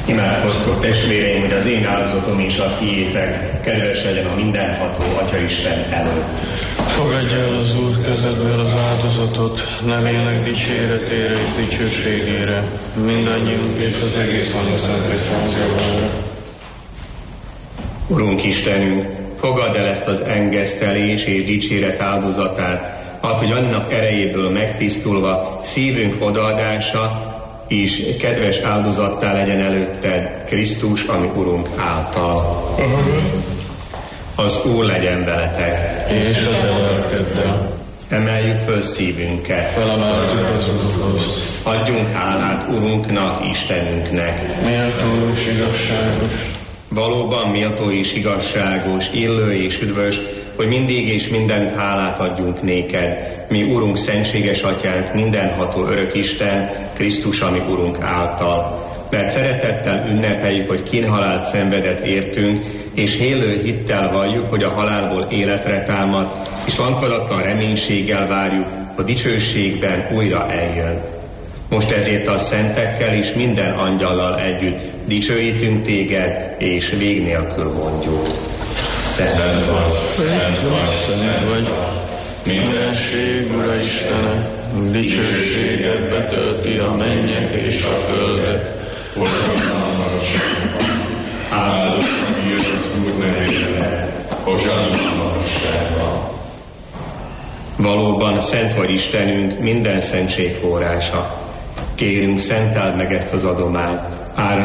Imádkoztok, testvéreim, hogy az én áldozatom és a tiétek kedves legyen a mindenható Atyaisten előtt. Fogadj el az Úr kezedből az áldozatot, nevének dicséretére és dicsőségére, mindannyiunk és az egész Szent Egyházjára. Urunk Istenünk, fogadd el ezt az engesztelés és dicséret áldozatát, hogy annak erejéből megtisztulva szívünk odaadása és kedves áldozattá legyen előtted Krisztus, ami Urunk által. Az Úr legyen veletek. És a te lelkeddel. Emeljük föl szívünket. Felemeltük az Úrhoz. Adjunk hálát Urunknak, Istenünknek. Méltó és igazságos. Valóban méltó és igazságos, illő és üdvös, hogy mindig és mindent hálát adjunk néked, mi Urunk, szentséges Atyánk, mindenható örök Isten, Krisztus, ami Urunk által. Mert szeretettel ünnepeljük, hogy kínhalált szenvedett értünk, és élő hittel valljuk, hogy a halálból életre támad, és vankadatlan reménységgel várjuk, hogy dicsőségben újra eljön. Most ezért a szentekkel és minden angyallal együtt dicsőítünk téged, és vég nélkül mondjuk. Szent vagy, szent vagy, szent vagy, mindenség Ura Istene, dicsőséget betölti a mennyek és a földet. Hozsanna a magasságban, áldott az Úr nevében, hozsanna a magasságban. Valóban szent vagy Istenünk, minden szentség forrása. Kérünk, szenteld meg ezt az adományt,